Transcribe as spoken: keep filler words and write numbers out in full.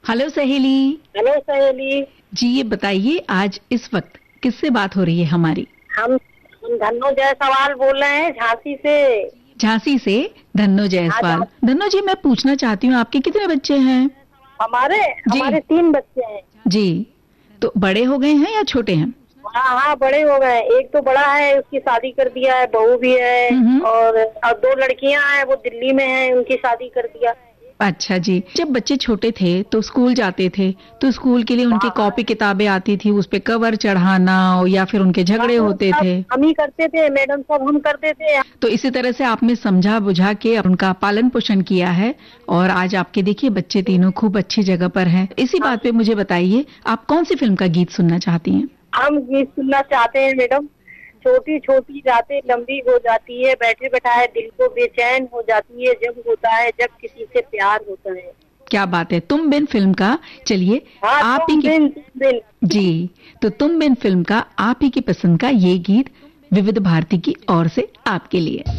Hello सहेली। Hello सहेली जी, ये बताइए आज इस वक्त किससे बात हो रही है हमारी? हम हम धन्नो जायसवाल बोल रहे हैं झांसी से। झांसी से धन्नो जायसवाल। धन्नो जी, मैं पूछना चाहती हूँ आपके कितने बच्चे हैं? हमारे जी। हमारे तीन बच्चे हैं। जी, तो बड़े हो गए हैं या छोटे हैं? हाँ हाँ बड़े हो गए। एक तो बड़ा है, उसकी शादी कर दिया है, बहू भी है। हम्म। और और दो लड़कियां हैं, वो दिल्ली में हैं, उनकी शादी कर दिया। अच्छा जी। जब बच्चे छोटे थे तो स्कूल जाते थे तो स्कूल के लिए उनकी कॉपी किताबें आती थी, उस पे कवर चढ़ाना या फिर उनके झगड़े होते थे। हम ही करते थे, मैडम सब हम करते थे। तो इसी तरह से आपने समझा बुझा के उनका पालन पोषण किया है और आज आपके देखिए बच्चे तीनों खूब अच्छी जगह पर हैं। इसी बात पे मुझे बताइए, आप कौन सी फिल्म का गीत सुनना चाहती हैं? हम गीत सुनना चाहते हैं मैडम। छोटी छोटी रातें लंबी हो जाती है, बैठे बैठाए दिल को बेचैन हो जाती है, जब होता है जब किसी से प्यार होता है। क्या बात है, तुम बिन फिल्म का। चलिए हाँ, आप तुम ही बिन, तुम बिन। जी, तो तुम बिन फिल्म का आप ही की पसंद का ये गीत विविध भारती की ओर से आपके लिए।